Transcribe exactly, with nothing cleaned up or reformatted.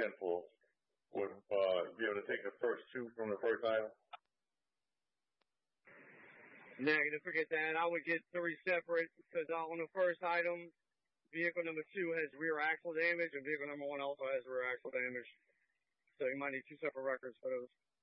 handful, would uh, be able to take the first two from the first item? Negative, forget that. I would get three separate because uh, on the first item, vehicle number two has rear axle damage and vehicle number one also has rear axle damage. So you might need two separate records for those.